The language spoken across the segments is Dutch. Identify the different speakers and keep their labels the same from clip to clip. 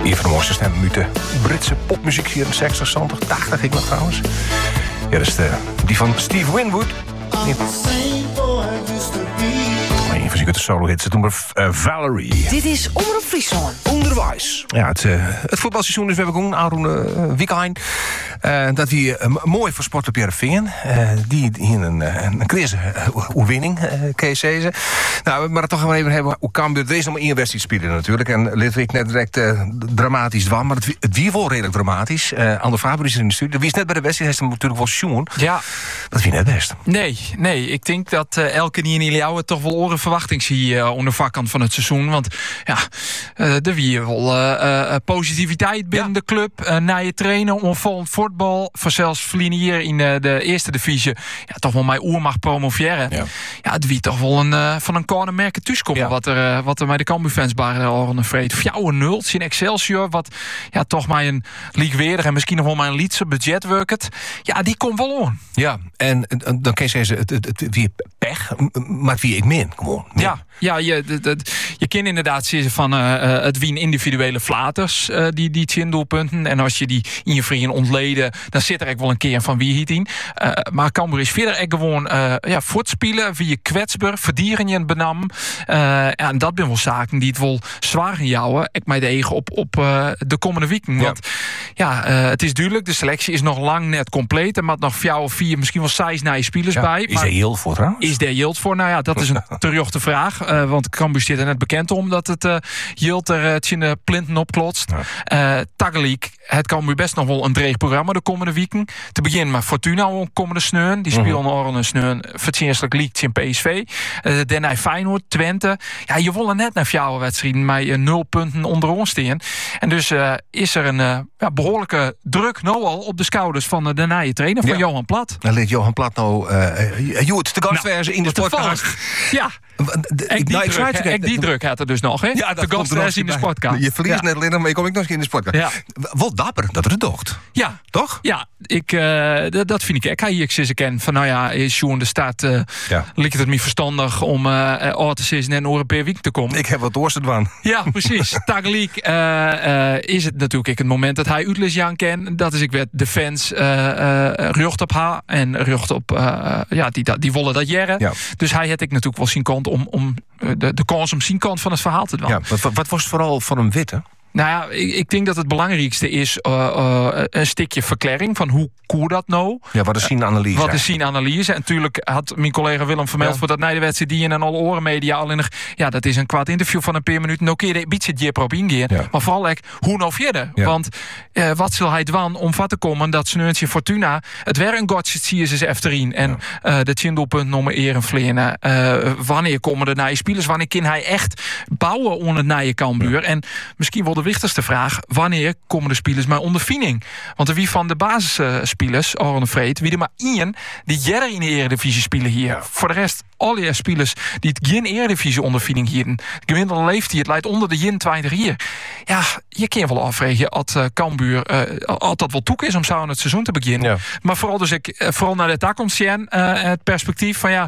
Speaker 1: Een van de mooiste stemmen uit de Britse popmuziek hier in 60, 70, 80 ik nog trouwens. Ja, dat is die van Steve Winwood. Een van zijn solo-hits, het noemt Valerie.
Speaker 2: Dit is Omroep Friesland.
Speaker 1: Onderwijs. Ja, het voetbalseizoen is weer begonnen, aanroende weekend. Dat wie mooi voor Sport op Heerenveen. Die hier een krize oerwinning, Kees Ceze. Nou, maar het toch even hebben hoe Cambuur. Er is nog maar één wedstrijd spelen natuurlijk. En Lidwijk net direct dramatisch dwam. Maar het wie wel redelijk dramatisch. Ander Faber is er in de studio. Wie is net bij de wedstrijd, heeft hem natuurlijk wel sjoen.
Speaker 3: Ja.
Speaker 1: Dat wie net best.
Speaker 3: Nee. Ik denk dat elke die in Iliauwe toch wel oren verwachting zie onder vakkant van het seizoen. Want ja, er wie wel positiviteit binnen de club. Na je trainen, onvolgend voetbal. Voor zelfs verliezen hier in de eerste divisie. Ja, toch wel mijn oer mag promoveren. Ja, het wie toch wel van een corner merken thuiskomen. Ja. Wat er bij de Cambuurfans waren al een vreed. 4-0 in Excelsior. Wat ja, toch maar een leagueweerder en misschien nog wel maar een Lietse budget werkt. Ja, die komt wel on.
Speaker 1: Ja, en dan kan je zeggen, het wie pech, maar wie ik min. Gewoon.
Speaker 3: Ja, je kan inderdaad zeggen van het wie individuele flaters, die 10 doelpunten. En als je die in je vrienden ontleden, dan zit er echt wel een keer van wie het in. Maar Cambuur is verder echt gewoon voortspelen, wie je kwetsbaar, verdieren je een benam. En dat zijn wel zaken die het wel zwaar in jouwen. Ik mij tegen op de komende weken. Want het is duidelijk, de selectie is nog lang net compleet. Er moet nog 4 of 5, misschien wel 6 nieuwe spelers bij.
Speaker 1: Is daar yield voor trouwens?
Speaker 3: Is daar yield voor? Nou ja, dat is een terjochte vraag. Want Cambuur zit er net bekend om dat het yield er in de plinten opklotst. Tagaliek, het Cambuur best nog wel een dreig programma de komende weken. Te beginnen maar Fortuna komende sneun. Die spelen al een sneun verdienstelijk league in PSV. Daarna Feyenoord, Twente. Ja, je willen net naar jouw wedstrijden met 0 punten onder ons staan. En dus is er een behoorlijke druk nou al op de schouders van de nieuwe trainer van Johan Plat.
Speaker 1: Dan leert Johan Plat nou de gastverse in de sportcast.
Speaker 3: Ja. Die druk had er dus nog, hè?
Speaker 1: Ja, dat komt er in de sportcast. Je verliest net alleen, maar je kom ik nog eens in de sportcast. Ja. Wat dapper, dat is het docht.
Speaker 3: Ja.
Speaker 1: Toch?
Speaker 3: Ja, dat vind ik. Ik ga hier eens kennen van, nou ja, is Sjoen de staat, lijkt het me verstandig om te net een per week te komen.
Speaker 1: Ik heb wat doorzetwaan.
Speaker 3: Ja, precies. Tagaliek is het natuurlijk het moment dat hij Utles Jan kent. Dat is ik weer de fans rucht op haar en rucht op die willen dat jaren. Ja. Dus hij had ik natuurlijk wel zien kant om de kans om zien kant van het verhaal te doen.
Speaker 1: Ja, wat was het vooral van een witte?
Speaker 3: Nou ja, ik denk dat het belangrijkste is een stukje verklaring van hoe koer dat nou.
Speaker 1: Ja, wat is zien-analyse?
Speaker 3: Wat is zien-analyse? En natuurlijk had mijn collega Willem vermeld voor dat na de wedstrijd die in alle oren media al in dat is een kwaad interview van een paar minuten. Nou keer je een beetje dieper op ingaan. Ja. Maar vooral hoe nou verder? Ja. Want wat zal hij doen om vat te komen dat Sneuntje Fortuna het weer een godje is efterin en de 10 doelpunt nog maar eer en vleenen. Wanneer komen de nieuwe spelers? Wanneer kan hij echt bouwen onder het nieuwe Cambuur? En misschien wel de wichtigste vraag, wanneer komen de spelers maar ondervinding? Want wie van de basisspelers, Arne Vreed, wie er maar één die jaren in de Eredivisie spelen hier. Ja. Voor de rest, alle spelers die het geen Eredivisie ondervinding hier. De gemiddelde leeftijd, het leidt onder de 20 hier. Ja, je kan je wel afvragen als Cambuur altijd wel toek is om zo aan het seizoen te beginnen. Ja. Maar vooral dus vooral naar de toekomst het perspectief van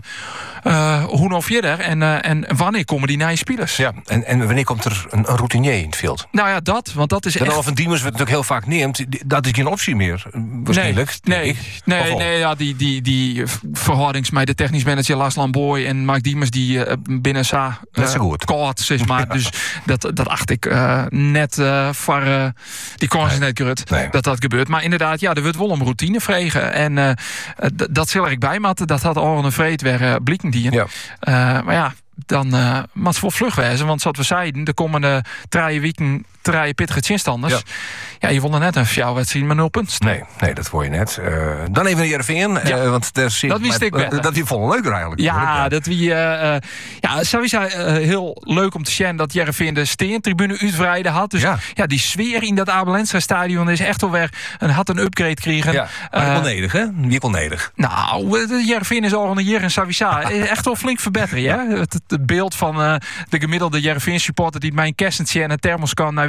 Speaker 3: hoe nou verder en wanneer komen die nieuwe spelers?
Speaker 1: Ja, en wanneer komt er een routinier in het veld?
Speaker 3: Nou ja, want dat is echt...
Speaker 1: Van Diemers wordt natuurlijk heel vaak neemt, dat is geen optie meer, waarschijnlijk.
Speaker 3: Nee, ja, die verhoudings met de technisch manager Lars Lamboy en Mark Diemers die binnen sa kort, zeg maar. Dus dat acht ik net voor die kans is net gerut dat gebeurt. Maar inderdaad, er wordt wel om routine vregen. En dat zal ik bij matten. Dat had Arne Vreed weer blikken die. Ja. Maar ja, dan moet het wel vlug wezen. Want zoals we zeiden, de komende 3 weken 3 pittige chinstanders. Ja, je won er net een fjouwwedstrijd met 0 punten. Nee, dat hoor je net. Dan even naar Heerenveen. Want dat wist ik dat die vonden leuker eigenlijk. Ja, dat wie... sowieso heel leuk om te zien dat Heerenveen de steentribune uitbreiden had. Dus die sfeer in dat Abel Enstra stadion is echt wel weer had een upgrade kregen.
Speaker 1: Ja, maar wel nedig, hè? Niet wel nedig.
Speaker 3: Nou, Heerenveen is al een jaar in Savisa echt wel flink verbeteren, hè? Het beeld van de gemiddelde Heerenveen supporter die mijn kersentje en een thermoskan naar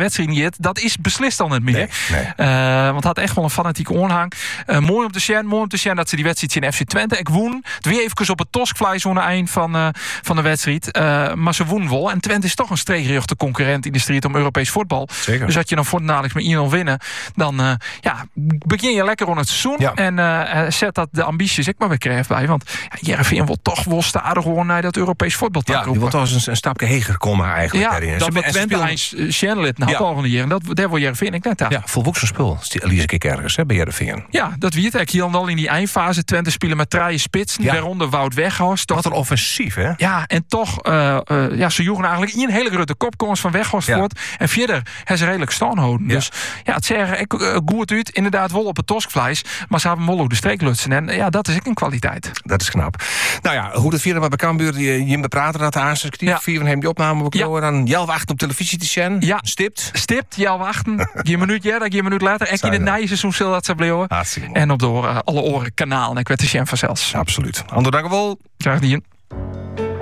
Speaker 3: wedstrijden gaat, dat is beslist al niet meer.
Speaker 1: Nee.
Speaker 3: Want het had echt wel een fanatieke oorhang. Mooi om te zien dat ze die wedstrijd in FC Twente. Ik woon. Het weer even op het Toskvlees aan het eind van de wedstrijd. Maar ze woen wel. En Twente is toch een streekgerichte concurrent in de strijd om Europees voetbal.
Speaker 1: Zeker.
Speaker 3: Dus als je dan voortdurend met 1-0 winnen, dan begin je lekker aan het seizoen.
Speaker 1: Ja.
Speaker 3: En zet dat de ambities ik maar weer krijg bij. Want Heerenveen wil toch wel stadig gewoon naar dat Europees voetbal
Speaker 1: Ja, die wil toch eens een stapje heger komen eigenlijk.
Speaker 3: Ja, dat met Twente eens Sjenlid naar volgende jaar. En daar wil Heerenveen ik net aan.
Speaker 1: Ja, vol zo'n spul. Lees ik ergens bij Heerenveen.
Speaker 3: Ja, dat weet ik. Hier dan al in die eindfase. Twente spelen met draaien spitsen. Waaronder Wout Weghorst.
Speaker 1: Wat een offensief, hè?
Speaker 3: Ja, en toch, ze joegen eigenlijk een hele grote kopkomst van Weghorst voort. En verder hebben ze redelijk staan houden. Ja. Dus ja, het zeggen, goed uit. Inderdaad wel op het Toskvlees. Maar ze hebben wel ook de streeklutsen. En ja, dat is ook een kwaliteit.
Speaker 1: Dat is knap. Nou ja, hoe het vierde bij Cambuur, je bepraten dat aanstektief. Ja. Vier van hem die opname ook dan Jelf achter op televisie te zien.
Speaker 3: Ja.
Speaker 1: Stipt,
Speaker 3: Jelf achter. Een minuut een minuut later. Ik in het nijseizoen zal dat ze blijven.
Speaker 1: Hartstikke
Speaker 3: en op de alle oren kanaal. En ik werd de chef van zelfs.
Speaker 1: Absoluut. Ander dank wel.
Speaker 3: Graag gedaan.